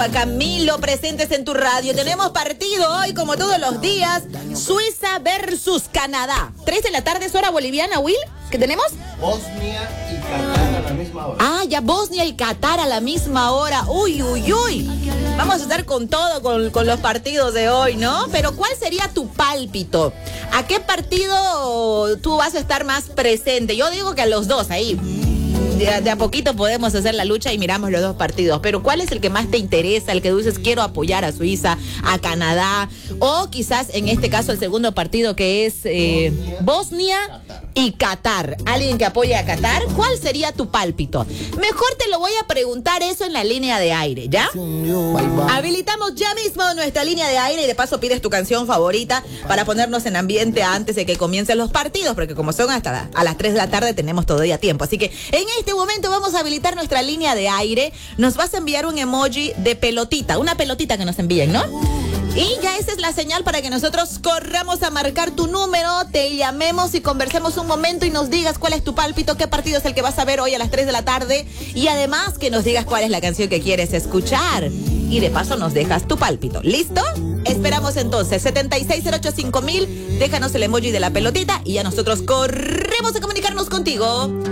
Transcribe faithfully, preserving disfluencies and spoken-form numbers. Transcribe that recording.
Camilo, presentes en tu radio. Tenemos partido hoy, como todos los días, Suiza versus Canadá. Tres de la tarde es hora boliviana, Will. ¿Qué tenemos? Bosnia y Qatar a la misma hora. Ah, ya Bosnia y Qatar a la misma hora. Uy, uy, uy. Vamos a estar con todo, con, con los partidos de hoy, ¿no? Pero ¿cuál sería tu pálpito? ¿A qué partido tú vas a estar más presente? Yo digo que a los dos ahí. De, de a poquito podemos hacer la lucha y miramos los dos partidos. Pero ¿cuál es el que más te interesa? El que tú dices, quiero apoyar a Suiza, a Canadá. O quizás en este caso el segundo partido que es eh, Bosnia, Bosnia y Qatar. ¿Alguien que apoye a Qatar? ¿Cuál sería tu pálpito? Mejor te lo voy a preguntar eso en la línea de aire, ¿ya? Habilitamos ya mismo nuestra línea de aire y de paso pides tu canción favorita para ponernos en ambiente antes de que comiencen los partidos, porque como son hasta la, a las tres de la tarde tenemos todavía tiempo. Así que en este momento vamos a habilitar nuestra línea de aire. Nos vas a enviar un emoji de pelotita, una pelotita que nos envíen, ¿no? Y ya esa es la señal para que nosotros corramos a marcar tu número, te llamemos y conversemos un momento y nos digas cuál es tu pálpito, qué partido es el que vas a ver hoy a las tres de la tarde y además que nos digas cuál es la canción que quieres escuchar. Y de paso nos dejas tu pálpito. ¿Listo? Esperamos entonces. setenta y seis cero ocho cinco mil, déjanos el emoji de la pelotita y ya nosotros corremos a comunicarnos contigo.